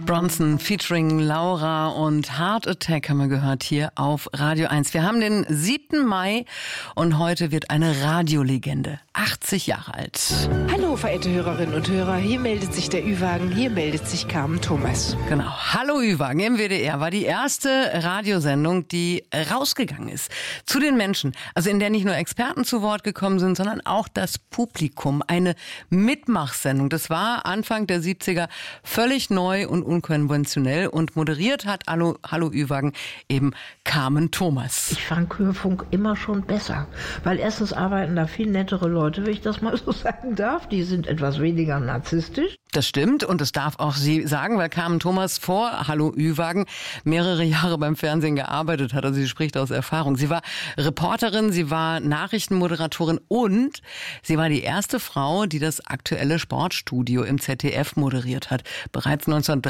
Bronson featuring Laura und Heart Attack haben wir gehört hier auf Radio 1. Wir haben den 7. Mai und heute wird eine Radiolegende 80 Jahre alt. Hallo, verehrte Hörerinnen und Hörer, hier meldet sich der Ü-Wagen, hier meldet sich Carmen Thomas. Genau, Hallo Ü-Wagen im WDR war die erste Radiosendung, die rausgegangen ist zu den Menschen. Also in der nicht nur Experten zu Wort gekommen sind, sondern auch das Publikum. Eine Mitmachsendung. Das war Anfang der 70er völlig neu und unkonventionell und moderiert hat Hallo Ü-Wagen eben Carmen Thomas. Ich fand Hörfunk immer schon besser, weil erstens arbeiten da viel nettere Leute, wenn ich das mal so sagen darf. Die sind etwas weniger narzisstisch. Das stimmt und das darf auch sie sagen, weil Carmen Thomas vor Hallo Ü-Wagen mehrere Jahre beim Fernsehen gearbeitet hat. Also sie spricht aus Erfahrung. Sie war Reporterin, sie war Nachrichtenmoderatorin und sie war die erste Frau, die das aktuelle Sportstudio im ZDF moderiert hat. Bereits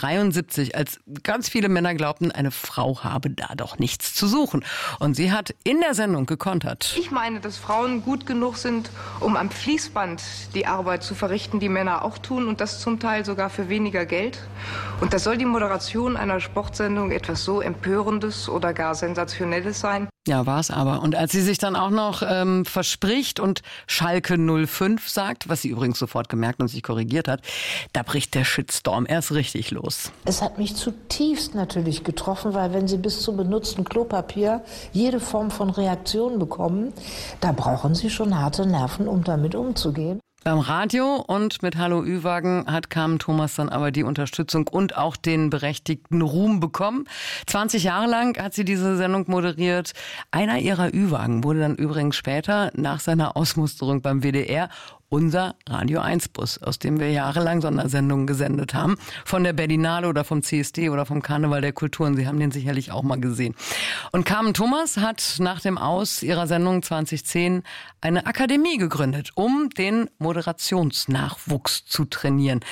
1973, als ganz viele Männer glaubten, eine Frau habe da doch nichts zu suchen. Und sie hat in der Sendung gekontert. Ich meine, dass Frauen gut genug sind, um am Fließband die Arbeit zu verrichten, die Männer auch tun und das zum Teil sogar für weniger Geld. Und da soll die Moderation einer Sportsendung etwas so Empörendes oder gar Sensationelles sein. Ja, war es aber. Und als sie sich dann auch noch verspricht und Schalke 05 sagt, was sie übrigens sofort gemerkt und sich korrigiert hat, da bricht der Shitstorm erst richtig los. Es hat mich zutiefst natürlich getroffen, weil wenn Sie bis zum benutzten Klopapier jede Form von Reaktion bekommen, da brauchen Sie schon harte Nerven, um damit umzugehen. Beim Radio und mit Hallo Ü-Wagen hat Carmen Thomas dann aber die Unterstützung und auch den berechtigten Ruhm bekommen. 20 Jahre lang hat sie diese Sendung moderiert. Einer ihrer Ü-Wagen wurde dann übrigens später nach seiner Ausmusterung beim WDR unser Radio 1 Bus, aus dem wir jahrelang Sondersendungen gesendet haben. Von der Berlinale oder vom CSD oder vom Karneval der Kulturen. Sie haben den sicherlich auch mal gesehen. Und Carmen Thomas hat nach dem Aus ihrer Sendung 2010 eine Akademie gegründet, um den Moderationsnachwuchs zu trainieren.